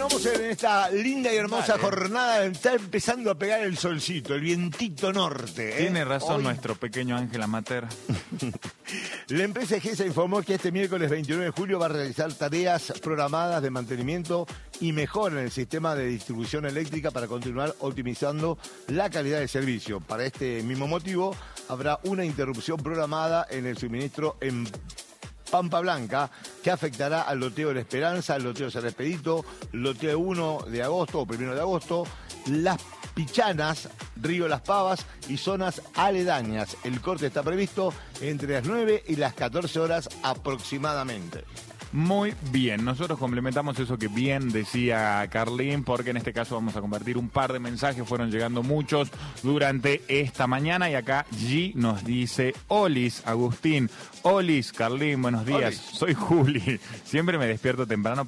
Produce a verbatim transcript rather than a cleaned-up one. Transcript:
Estamos en esta linda y hermosa Vale. jornada. Está empezando a pegar el solcito, el vientito norte. ¿eh? Tiene razón Hoy, nuestro pequeño Ángel Amater. la empresa Egesa informó que este miércoles veintinueve de julio va a realizar tareas programadas de mantenimiento y mejora en el sistema de distribución eléctrica para continuar optimizando la calidad del servicio. Para este mismo motivo, habrá una interrupción programada en el suministro en Pampa Blanca, que afectará al loteo de La Esperanza, al loteo de San Expedito, loteo uno de agosto o primero de agosto, Las Pichanas, Río Las Pavas y zonas aledañas. El corte está previsto entre las nueve y las catorce horas aproximadamente. Muy bien, nosotros complementamos eso que bien decía Carlín, porque en este caso vamos a compartir un par de mensajes, fueron llegando muchos durante esta mañana y acá G nos dice: Olis, Agustín, Olis, Carlín, buenos días, Olis. soy Juli, siempre me despierto temprano